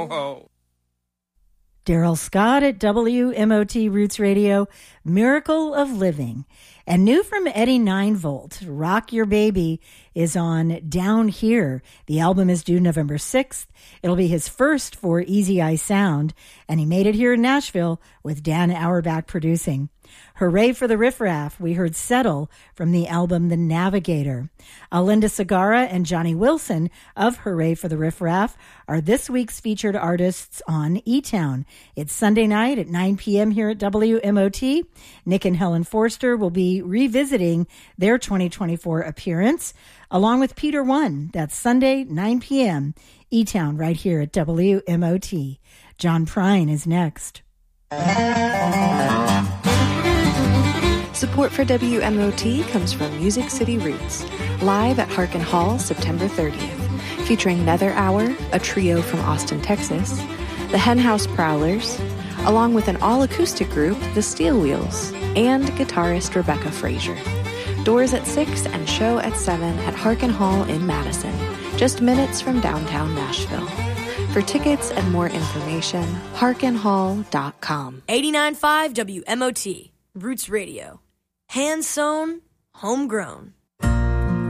ho, ho. Daryl Scott at WMOT Roots Radio, Miracle of Living. And new from Eddie 9-Volt, Rock Your Baby, is on Down Here. The album is due November 6th. It'll be his first for Easy Eye Sound, and he made it here in Nashville with Dan Auerbach producing. Hooray for the Riff Raff, we heard Settle from the album The Navigator. Alinda Segarra and Johnny Wilson of Hooray for the Riff Raff are this week's featured artists on E-Town. It's Sunday night at 9 p.m. here at WMOT. Nick and Helen Forster will be revisiting their 2024 appearance, along with Peter One. That's Sunday, 9 p.m., E-Town, right here at WMOT. John Prine is next. Support for WMOT comes from Music City Roots, live at Harkin Hall September 30th, featuring Nether Hour, a trio from Austin, Texas, the Henhouse Prowlers, along with an all-acoustic group, the Steel Wheels, and guitarist Rebecca Frazier. Doors at 6 and show at 7 at Harkin Hall in Madison, just minutes from downtown Nashville. For tickets and more information, harkinhall.com. 89.5 WMOT, Roots Radio. Hand-sewn, homegrown.